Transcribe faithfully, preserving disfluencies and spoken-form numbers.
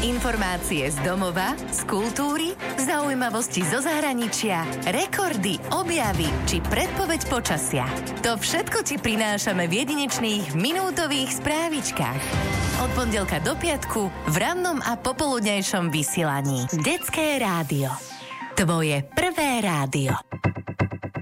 Informácie z domova, z kultúry, zaujímavosti zo zahraničia, rekordy, objavy či predpoveď počasia. To všetko ti prinášame v jedinečných minútových správičkách. Od pondelka do piatku v rannom a popoludnejšom vysielaní. Detské rádio. Tvoje prvé rádio.